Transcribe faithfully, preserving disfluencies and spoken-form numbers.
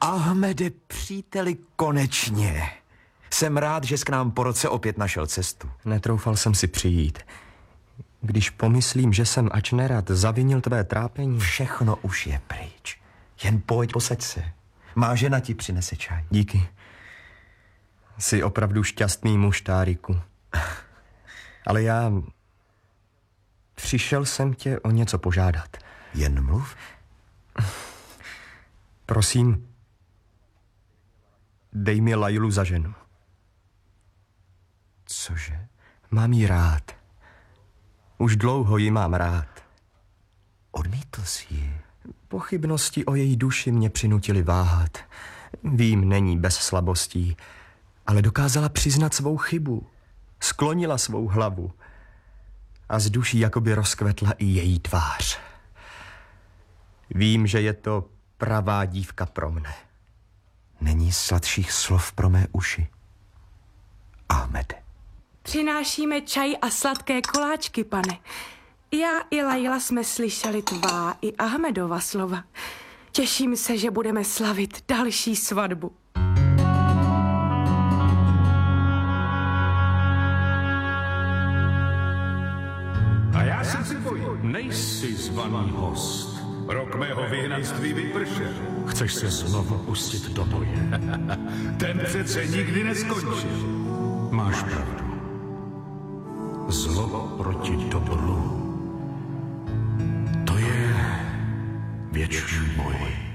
Ahmede, příteli, konečně. Jsem rád, že jsi k nám po roce opět našel cestu. Netroufal jsem si přijít. Když pomyslím, že jsem ač nerad zavinil tvé trápení... Všechno už je pryč. Jen pojď, posaď se. Má žena ti přinese čaj. Díky. Jsi opravdu šťastný muž, Táriku. Ale já... Přišel jsem tě o něco požádat. Jen mluv. Prosím, dej mi Lailu za ženu. Cože? Mám jí rád. Už dlouho ji mám rád. Odmítl jsi ji? Pochybnosti o její duši mě přinutily váhat. Vím, není bez slabostí, ale dokázala přiznat svou chybu. Sklonila svou hlavu. A z duší jakoby rozkvetla i její tvář. Vím, že je to pravá dívka pro mne. Není sladších slov pro mé uši. Ahmede. Přinášíme čaj a sladké koláčky, pane. Já i Laila jsme slyšeli tvá i Ahmedova slova. Těším se, že budeme slavit další svatbu. A já se připojí. Nejsi zvaný host. Rok mého vyhnanství vypršel. Chceš se znovu pustit do boje? Ten přece nikdy neskončil. Máš pravdu. Zlo proti dobru. To je věčný boj.